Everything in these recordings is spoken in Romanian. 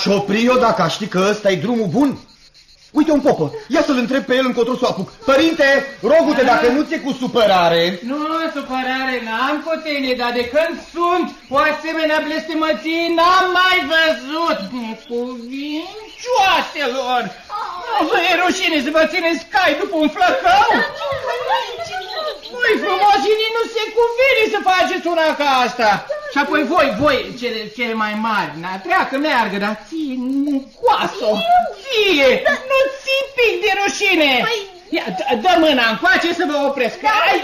opri eu dacă aș ști că ăsta e drumul bun? Uite un popă, ia să-l întreb pe el încotro să o apuc. Părinte, rogu-te, dacă nu ți-e cu supărare. Nu, supărare n-am cu tine, dar de când sunt o asemenea blestemăție n-am mai văzut. Necuvincioaselor! Vă e rușine să vă țineți cai după un flăcău? Voi frumosinii nu se cuvine să faceți una ca asta. Și apoi voi, cele mai mari, treacă, meargă, dar ție, coasă, ție, nu ții pic de rușine. Ia, dă mâna încoace să vă opresc.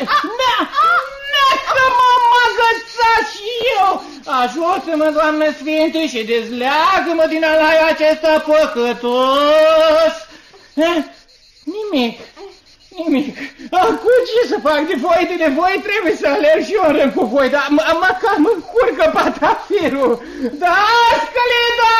Că m-am agățat și eu. Ajută-mă, Doamnă Sfinte, și dezleagă-mă din alaiul acesta păcătos. Nimic. Acum ce să fac de voi trebuie să alerg și eu în rând cu voi, dar măcar mă încurcă patafirul. Dascăle!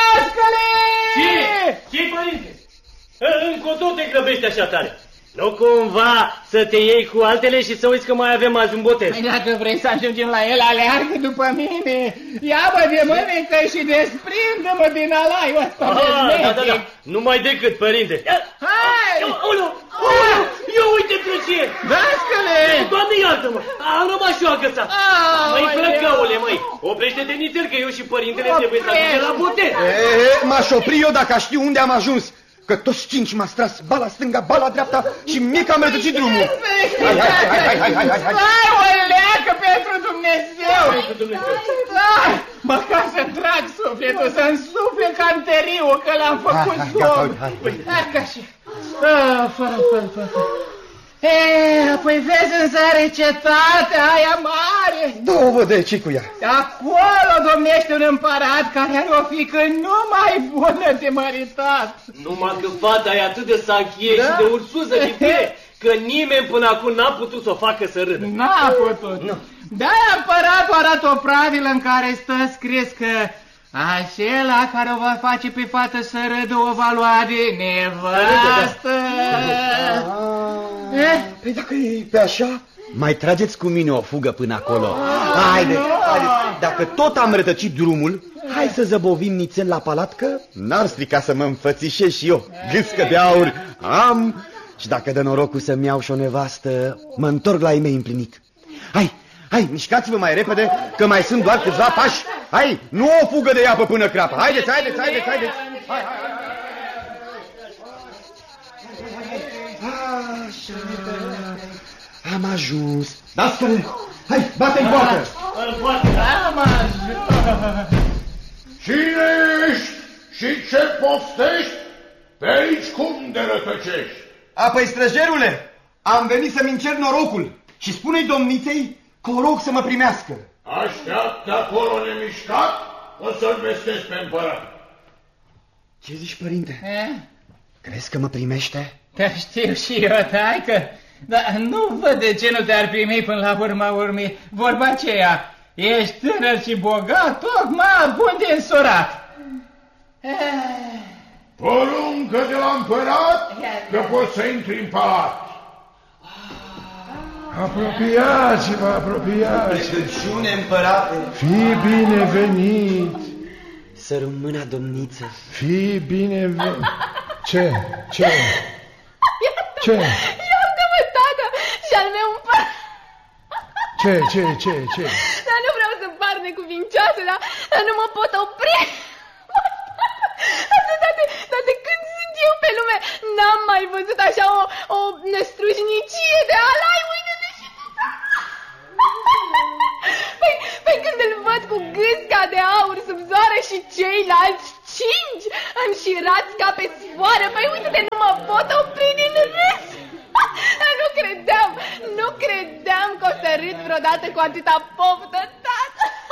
Ce, părinte? Încotro te grăbești așa tare. Nu cumva să te iei cu altele și să uiți că mai avem azi un botez. Dacă vrei să ajungem la el, aleargă după mine. Ia-mă de mânecă și desprinde-mă din alaiul ăsta de Da. Numai decât, părinte. Hai! Eu uite pe ce! Dascăle! Doamne, iartă-mă! Am rămas și eu agățat. Măi, flăcăule, măi! Oprește-te nițel că eu și părintele trebuie să ajungem la botez. M-aș opri eu dacă aș ști unde am ajuns. Că toți cinci m-a stras, ba la stânga, ba la dreapta și mie că am rătăcit drumul. Hai, o leacă pentru Dumnezeu! Măcar să trag sufletul, să-mi sufle canteriul, că l-am făcut somn. Hai, așa. Fără. Apoi vezi în zare cetatea aia mare. Două de ce cu ea? Acolo domnește un împărat care are o fiică numai bună de măritat. Numai că fata e atât de sachie și de ursuză de tine, că nimeni până acum n-a putut să o facă să râdă. N-a putut. Nu. De-aia împăratul arată o pravilă în care stă scris că acela care o va face pe fată să râdă o va lua de nevastă. Păi dacă e pe așa, mai trageți cu mine o fugă până acolo. Haideți. Dacă tot am rătăcit drumul, hai să zăbovim nițel la palat, că n-ar strica să mă înfățișez și eu. Gâscă de aur am și dacă dă norocul să-mi iau și o nevastă, mă întorc la ei mei împlinit. Hai, mișcați-vă mai repede, că mai sunt doar câțiva pași. Hai, nu o fugă de iapă până crapă. Haideți. Hai. Așa, am ajuns. Dascăle, hai, bate-i poartă. Am ajuns. Cine ești și ce poftești? Pe aici cum de rătăcești? Apoi, străjerule, am venit să-mi încerc norocul și spune-i domniței că o rog să mă primească. Așteaptă acolo nemișcat, o să-l vestesc pe împărat. Ce zici, părinte? Crezi că mă primește? Te știu și eu, taică, dar nu văd de ce nu te-ar primi până la urma urmei. Vorba aceea, ești tânăr și bogat, tocmai bun de însurat. Poruncă de la împărat că poți să intri în palat. Apropiați-vă. Plecăciune, împărate. Fii binevenit. Să rămână, domniță. Fii binevenit. Ce? Iartă-mă, tată, și-al meu împărat. Ce? Dar nu vreau să par necuvincioasă, dar nu mă pot opri. Dar de când sunt eu pe lume, n-am mai văzut așa o năstrușnicie de alai. Uite-te și tu. Păi când îl văd cu gâsca de aur sub zoară și ceilalți cinci înșirați ca pe sfoară, păi uite-te, nu mă pot opri din râs. Nu credeam că o să râd vreodată cu atâta poftă, tată.